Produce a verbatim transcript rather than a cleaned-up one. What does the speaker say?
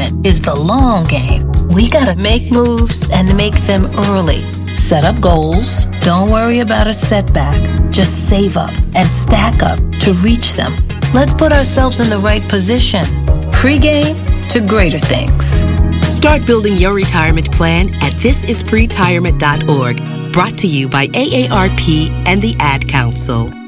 retirement is the long game. We gotta make moves and make them early. Set up goals. Don't worry about a setback. Just save up and stack up to reach them. Let's put ourselves in the right position. Pre-game to greater things. Start building your retirement plan at this is pretirement dot org. Brought to you by A A R P and the Ad Council.